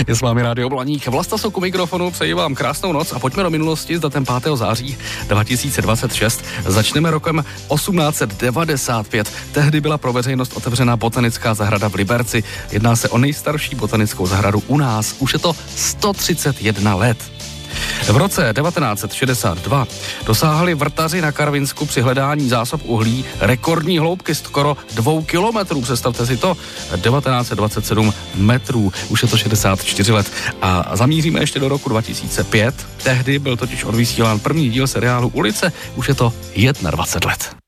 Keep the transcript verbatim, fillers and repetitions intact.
Je s vámi Rádio Blaník. Vlasta Sok u mikrofonu, přeji vám krásnou noc a pojďme do minulosti s datem pátého září dva tisíce dvacet šest. Začneme rokem osmnáct set devadesát pět. Tehdy byla pro veřejnost otevřena botanická zahrada v Liberci. Jedná se o nejstarší botanickou zahradu u nás. Už je to sto třicet jedna let. V roce devatenáct set šedesát dva dosáhli vrtaři na Karvinsku při hledání zásob uhlí rekordní hloubky skoro dvou kilometrů. Představte si to, devatenáct set dvacet sedm metrů, už je to šedesát čtyři let. A zamíříme ještě do roku dva tisíce pět, tehdy byl totiž odvysílán první díl seriálu Ulice, už je to dvacet jedna let.